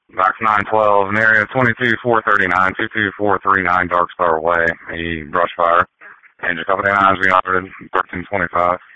Box 912, in area 22439, 22439 Dark Star Way. He brush fire. Engine company 9 being operated, 1325.